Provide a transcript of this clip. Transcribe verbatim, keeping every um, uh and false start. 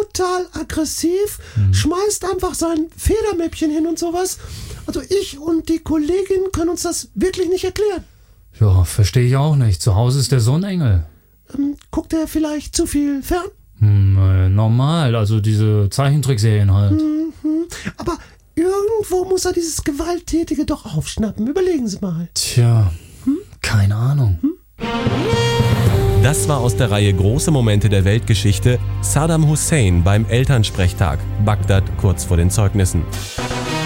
total aggressiv, mhm. schmeißt einfach sein Federmäppchen hin und sowas. Also ich und die Kollegin können uns das wirklich nicht erklären. Ja, verstehe ich auch nicht. Zu Hause ist der so ein Engel. Ähm, guckt er vielleicht zu viel fern? Hm, äh, normal, also diese Zeichentrickserien halt. Mhm. Aber irgendwo muss er dieses Gewalttätige doch aufschnappen. Überlegen Sie mal. Tja, hm? keine Ahnung. Hm? Das war aus der Reihe Große Momente der Weltgeschichte Saddam Hussein beim Elternsprechtag, Bagdad kurz vor den Zeugnissen.